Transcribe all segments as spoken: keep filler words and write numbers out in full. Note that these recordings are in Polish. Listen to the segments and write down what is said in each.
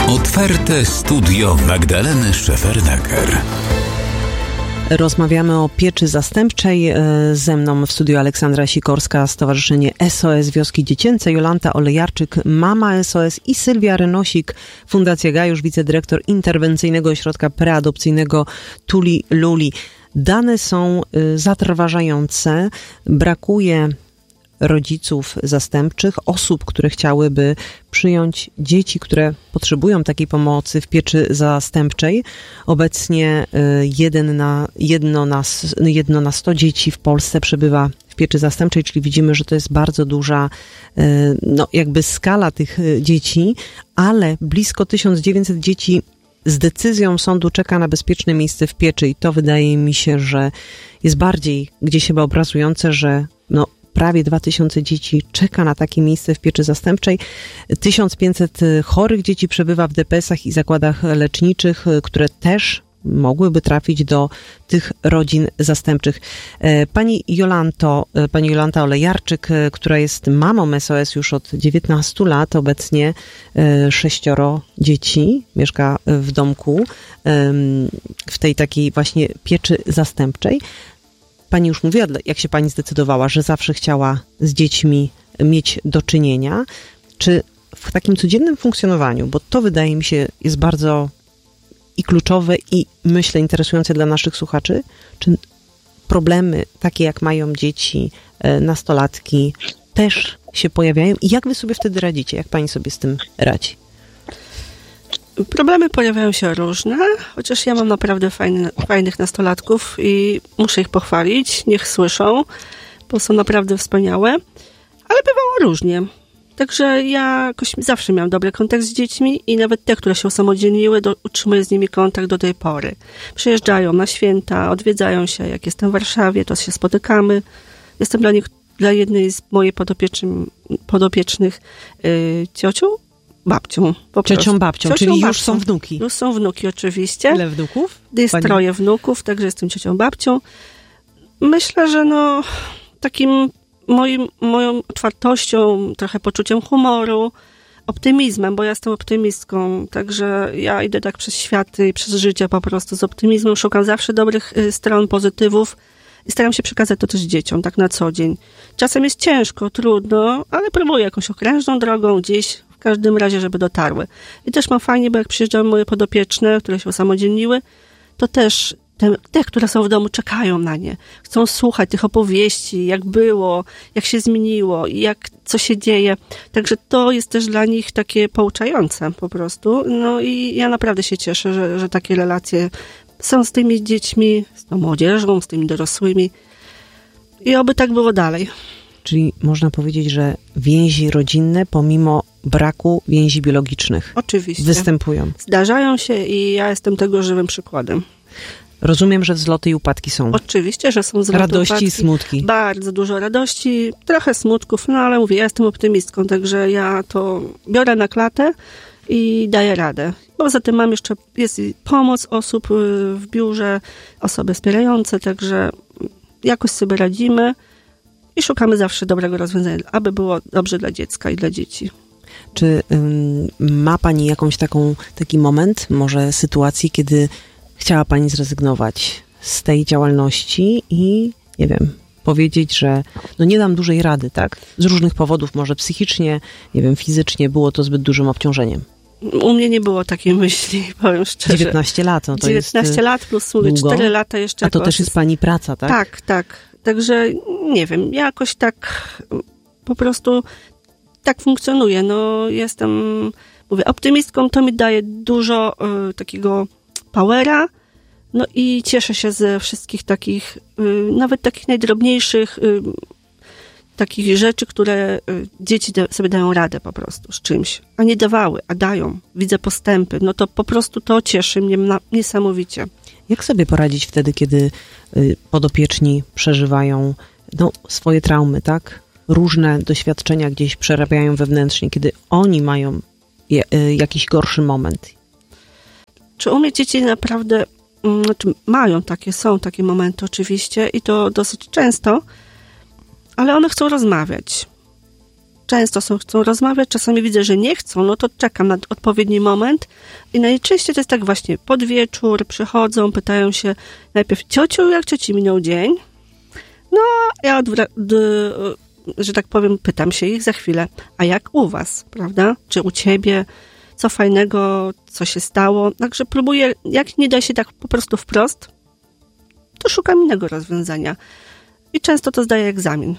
Otwarte studio Magdaleny Szefernaker. Rozmawiamy o pieczy zastępczej. Ze mną w studiu Aleksandra Sikorska, Stowarzyszenie S O S Wioski Dziecięce, Jolanta Olejarczyk, Mama S O S i Sylwia Rynosik, Fundacja Gajusz, wicedyrektor Interwencyjnego Ośrodka Preadopcyjnego Tuli Luli. Dane są zatrważające. Brakuje rodziców zastępczych, osób, które chciałyby przyjąć dzieci, które potrzebują takiej pomocy w pieczy zastępczej. Obecnie jeden na, jedno, na, jedno na sto dzieci w Polsce przebywa w pieczy zastępczej, czyli widzimy, że to jest bardzo duża no, jakby skala tych dzieci, ale blisko tysiąc dziewięćset dzieci z decyzją sądu czeka na bezpieczne miejsce w pieczy i to wydaje mi się, że jest bardziej gdzieś chyba obrazujące, że no, prawie dwa tysiące dzieci czeka na takie miejsce w pieczy zastępczej. tysiąc pięćset chorych dzieci przebywa w D P S-ach i zakładach leczniczych, które też mogłyby trafić do tych rodzin zastępczych. Pani Jolanto, pani Jolanta Olejarczyk, która jest mamą S O S już od dziewiętnastu lat, obecnie sześcioro dzieci, mieszka w domku w tej takiej właśnie pieczy zastępczej. Pani już mówiła, jak się pani zdecydowała, że zawsze chciała z dziećmi mieć do czynienia. Czy w takim codziennym funkcjonowaniu, bo to wydaje mi się jest bardzo i kluczowe i myślę interesujące dla naszych słuchaczy, czy problemy takie jak mają dzieci, nastolatki też się pojawiają i jak wy sobie wtedy radzicie? Jak pani sobie z tym radzi? Problemy pojawiają się różne, chociaż ja mam naprawdę fajny, fajnych nastolatków i muszę ich pochwalić, niech słyszą, bo są naprawdę wspaniałe, ale bywało różnie. Także ja jakoś zawsze miałam dobry kontakt z dziećmi i nawet te, które się usamodzielniły, do, utrzymuję z nimi kontakt do tej pory. Przyjeżdżają na święta, odwiedzają się, jak jestem w Warszawie, to się spotykamy. Jestem dla nich, dla jednej z mojej podopiecznych, podopiecznych yy, ciocią, babcią. Po Ciocią babcią, ciocią czyli babcią. już są wnuki. Już są wnuki oczywiście. Ile wnuków? Jest Pani? troje wnuków, także jestem ciocią babcią. Myślę, że no takim moim, moją otwartością, trochę poczuciem humoru, optymizmem, bo ja jestem optymistką, także ja idę tak przez światy i przez życie po prostu z optymizmem, szukam zawsze dobrych stron, pozytywów i staram się przekazać to też dzieciom, tak na co dzień. Czasem jest ciężko, trudno, ale próbuję jakąś okrężną drogą gdzieś, w każdym razie, żeby dotarły. I też mam fajnie, bo jak przyjeżdżają moje podopieczne, które się usamodzielniły, to też te, te, które są w domu, czekają na nie. Chcą słuchać tych opowieści, jak było, jak się zmieniło, jak, co się dzieje. Także to jest też dla nich takie pouczające po prostu. No i ja naprawdę się cieszę, że, że takie relacje są z tymi dziećmi, z tą młodzieżą, z tymi dorosłymi. I oby tak było dalej. Czyli można powiedzieć, że więzi rodzinne, pomimo braku więzi biologicznych, oczywiście występują. Zdarzają się i ja jestem tego żywym przykładem. Rozumiem, że wzloty i upadki są. Oczywiście, że są wzloty, radości upadki. i smutki. Bardzo dużo radości, trochę smutków, no ale mówię, ja jestem optymistką, także ja to biorę na klatę i daję radę. Poza tym mam jeszcze, jest pomoc osób w biurze, osoby wspierające, także jakoś sobie radzimy i szukamy zawsze dobrego rozwiązania, aby było dobrze dla dziecka i dla dzieci. Czy ym, ma pani jakąś taką, taki moment, może sytuacji, kiedy chciała pani zrezygnować z tej działalności i, nie wiem, powiedzieć, że no nie dam dużej rady, tak? Z różnych powodów, może psychicznie, nie wiem, fizycznie było to zbyt dużym obciążeniem. U mnie nie było takiej myśli, powiem szczerze. dziewiętnaście lat, no to dziewiętnaście jest lat plus mówię, cztery lata jeszcze. A to też jest pani praca, tak? Tak, tak. Także nie wiem, jakoś tak po prostu tak funkcjonuję. No jestem, mówię, optymistką, to mi daje dużo y, takiego powera, no i cieszę się ze wszystkich takich, y, nawet takich najdrobniejszych y, takich rzeczy, które y, dzieci da, sobie dają radę po prostu z czymś, a nie dawały, a dają. Widzę postępy, no to po prostu to cieszy mnie na, niesamowicie. Jak sobie poradzić wtedy, kiedy y, podopieczni przeżywają no, swoje traumy, tak? Różne doświadczenia gdzieś przerabiają wewnętrznie, kiedy oni mają je, y, jakiś gorszy moment. Czy u mnie dzieci naprawdę znaczy mają takie, są takie momenty oczywiście i to dosyć często, ale one chcą rozmawiać. często są, chcą rozmawiać, czasami widzę, że nie chcą, no to czekam na odpowiedni moment i najczęściej to jest tak właśnie pod wieczór, przychodzą, pytają się najpierw, ciociu, jak cioci minął dzień? No, ja odwra- d- że tak powiem, pytam się ich za chwilę, a jak u was, prawda? Czy u ciebie? Co fajnego, co się stało? Także próbuję, jak nie da się tak po prostu wprost, to szukam innego rozwiązania. I często to zdaję egzamin.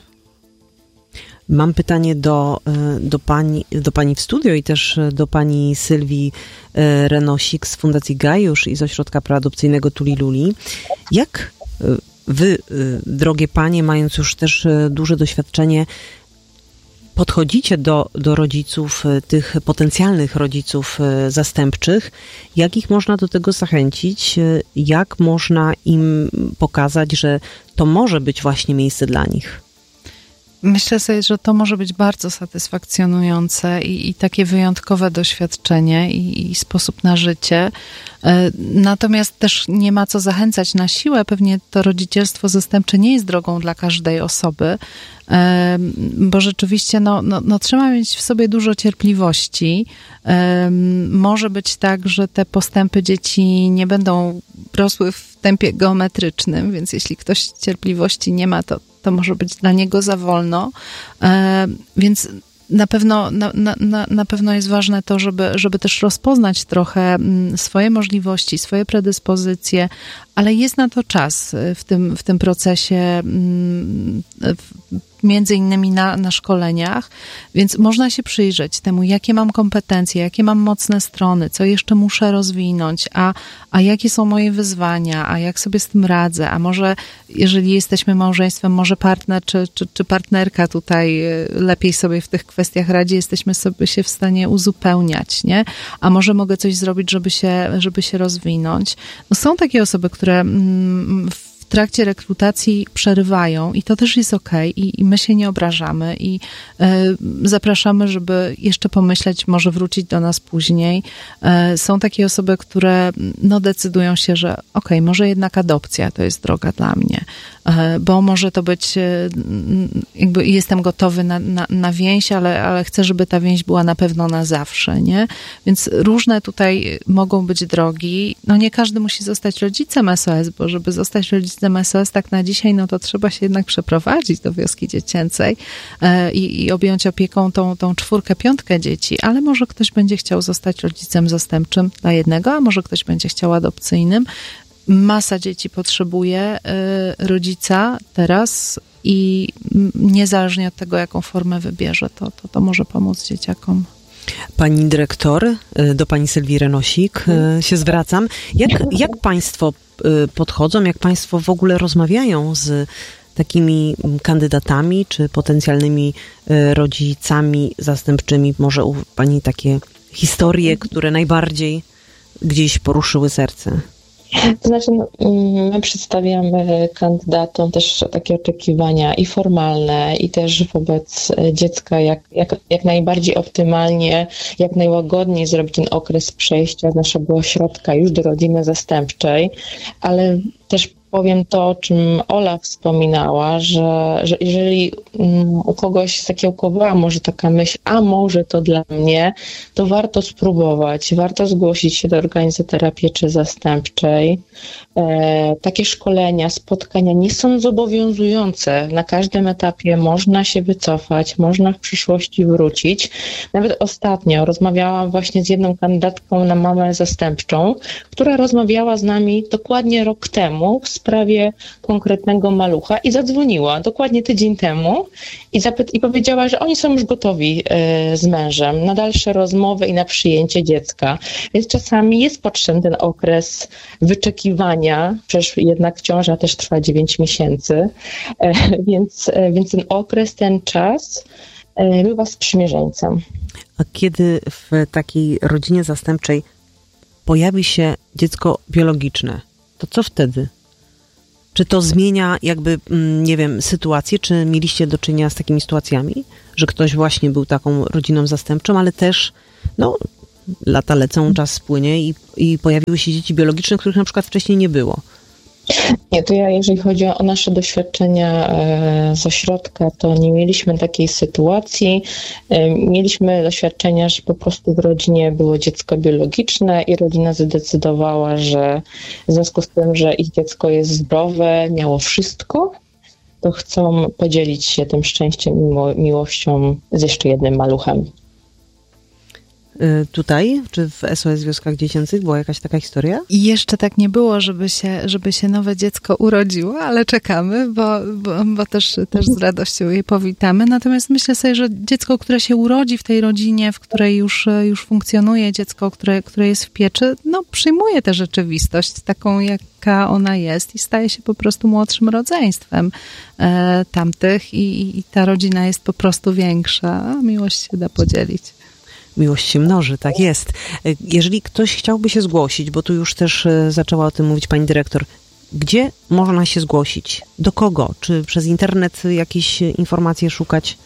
Mam pytanie do, do, pani, do pani w studio i też do pani Sylwii Renosik z Fundacji Gajusz i z Ośrodka Preadopcyjnego Tuli-Luli. Jak wy, drogie panie, mając już też duże doświadczenie, podchodzicie do, do rodziców, tych potencjalnych rodziców zastępczych, jak ich można do tego zachęcić, jak można im pokazać, że to może być właśnie miejsce dla nich? Myślę sobie, że to może być bardzo satysfakcjonujące i, i takie wyjątkowe doświadczenie i, i sposób na życie. Natomiast też nie ma co zachęcać na siłę. Pewnie to rodzicielstwo zastępcze nie jest drogą dla każdej osoby, bo rzeczywiście no, no, no, trzeba mieć w sobie dużo cierpliwości. Może być tak, że te postępy dzieci nie będą rosły w tempie geometrycznym, więc jeśli ktoś cierpliwości nie ma, to to może być dla niego za wolno, e, więc na pewno, na, na, na pewno jest ważne to, żeby, żeby też rozpoznać trochę swoje możliwości, swoje predyspozycje, ale jest na to czas w tym, w tym procesie, w, między innymi na, na szkoleniach, więc można się przyjrzeć temu, jakie mam kompetencje, jakie mam mocne strony, co jeszcze muszę rozwinąć, a, a jakie są moje wyzwania, a jak sobie z tym radzę, a może jeżeli jesteśmy małżeństwem, może partner czy, czy, czy partnerka tutaj lepiej sobie w tych kwestiach radzi, jesteśmy sobie się w stanie uzupełniać, nie? A może mogę coś zrobić, żeby się, żeby się rozwinąć. No są takie osoby, które mm, w w trakcie rekrutacji przerywają i to też jest okej i, i my się nie obrażamy i y, zapraszamy, żeby jeszcze pomyśleć, może wrócić do nas później. Y, są takie osoby, które no, decydują się, że okej, może jednak adopcja to jest droga dla mnie, y, bo może to być, y, jakby jestem gotowy na, na, na więź, ale, ale chcę, żeby ta więź była na pewno na zawsze, nie? Więc różne tutaj mogą być drogi. No nie każdy musi zostać rodzicem S O S, bo żeby zostać rodzicem S O S tak na dzisiaj, no to trzeba się jednak przeprowadzić do wioski dziecięcej i, i objąć opieką tą, tą czwórkę, piątkę dzieci, ale może ktoś będzie chciał zostać rodzicem zastępczym dla jednego, a może ktoś będzie chciał adopcyjnym. Masa dzieci potrzebuje rodzica teraz i niezależnie od tego, jaką formę wybierze, to, to, to może pomóc dzieciakom. Pani dyrektor, do pani Sylwii Renosik się zwracam. Jak, jak państwo podchodzą, jak państwo w ogóle rozmawiają z takimi kandydatami czy potencjalnymi rodzicami zastępczymi? Może u pani takie historie, które najbardziej gdzieś poruszyły serce? To znaczy, my przedstawiamy kandydatom też takie oczekiwania i formalne, i też wobec dziecka, jak, jak, jak najbardziej optymalnie, jak najłagodniej zrobić ten okres przejścia z naszego ośrodka już do rodziny zastępczej, ale też powiem to, o czym Ola wspominała, że, że jeżeli u kogoś zakiełkowała może taka myśl, a może to dla mnie, to warto spróbować, warto zgłosić się do organizatora pieczy zastępczej. E, takie szkolenia, spotkania nie są zobowiązujące. Na każdym etapie można się wycofać, można w przyszłości wrócić. Nawet ostatnio rozmawiałam właśnie z jedną kandydatką na mamę zastępczą, która rozmawiała z nami dokładnie rok temu w sprawie konkretnego malucha i zadzwoniła dokładnie tydzień temu i, zapy- i powiedziała, że oni są już gotowi y, z mężem na dalsze rozmowy i na przyjęcie dziecka. Więc czasami jest potrzebny ten okres wyczekiwania, przecież jednak ciąża też trwa dziewięć miesięcy, y, więc, y, więc ten okres, ten czas y, bywa sprzymierzeńcem. A kiedy w takiej rodzinie zastępczej pojawi się dziecko biologiczne, to co wtedy? Czy to zmienia jakby, nie wiem, sytuację? Czy mieliście do czynienia z takimi sytuacjami, że ktoś właśnie był taką rodziną zastępczą, ale też, no, lata lecą, czas spłynie i, i pojawiły się dzieci biologiczne, których na przykład wcześniej nie było? Nie, to ja, jeżeli chodzi o nasze doświadczenia z ośrodka, to nie mieliśmy takiej sytuacji. Mieliśmy doświadczenia, że po prostu w rodzinie było dziecko biologiczne i rodzina zdecydowała, że w związku z tym, że ich dziecko jest zdrowe, miało wszystko, to chcą podzielić się tym szczęściem i miłością z jeszcze jednym maluchem. Tutaj, czy w S O S Wioskach Dziecięcych była jakaś taka historia? I jeszcze tak nie było, żeby się, żeby się nowe dziecko urodziło, ale czekamy, bo, bo, bo też, też z radością je powitamy. Natomiast myślę sobie, że dziecko, które się urodzi w tej rodzinie, w której już, już funkcjonuje, dziecko, które, które jest w pieczy, no przyjmuje tę rzeczywistość taką, jaka ona jest i staje się po prostu młodszym rodzeństwem e, tamtych i, i ta rodzina jest po prostu większa, a miłość się da podzielić. Miłość się mnoży, tak jest. Jeżeli ktoś chciałby się zgłosić, bo tu już też zaczęła o tym mówić pani dyrektor, gdzie można się zgłosić? Do kogo? Czy przez internet jakieś informacje szukać?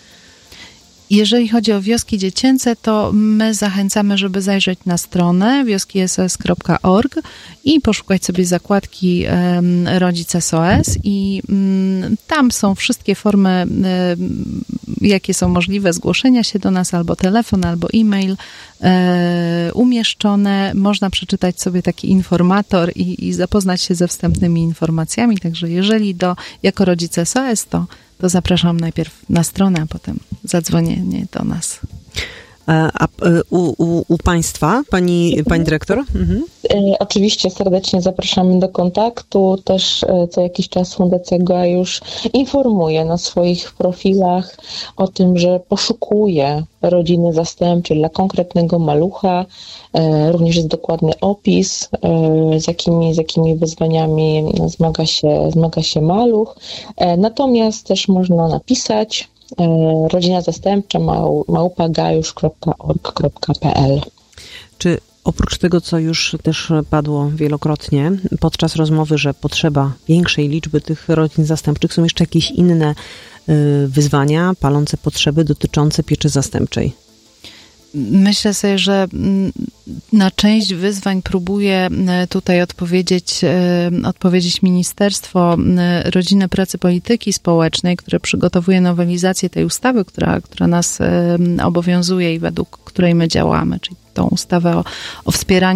Jeżeli chodzi o wioski dziecięce, to my zachęcamy, żeby zajrzeć na stronę wioski s o s kropka org i poszukać sobie zakładki um, Rodzic S O S i um, tam są wszystkie formy, um, jakie są możliwe zgłoszenia się do nas, albo telefon, albo e-mail um, umieszczone. Można przeczytać sobie taki informator i, i zapoznać się ze wstępnymi informacjami, także jeżeli do, jako Rodzic S O S, to to zapraszam najpierw na stronę, a potem zadzwonienie do nas. A, a u, u, u Państwa, pani, pani dyrektor? Mhm. Oczywiście serdecznie zapraszamy do kontaktu. Też co jakiś czas Fundacja Gajusz informuje na swoich profilach o tym, że poszukuje rodziny zastępczej dla konkretnego malucha. Również jest dokładny opis, z jakimi, z jakimi wyzwaniami zmaga się, zmaga się maluch. Natomiast też można napisać rodzina zastępcza małpa gajusz kropka org kropka p l. Czy oprócz tego, co już też padło wielokrotnie podczas rozmowy, że potrzeba większej liczby tych rodzin zastępczych, są jeszcze jakieś inne wyzwania, palące potrzeby dotyczące pieczy zastępczej? Myślę sobie, że na część wyzwań próbuje tutaj odpowiedzieć, odpowiedzieć Ministerstwo Rodziny, Pracy, Polityki Społecznej, które przygotowuje nowelizację tej ustawy, która, która nas obowiązuje i według której my działamy, czyli tą ustawę o, o wspieraniu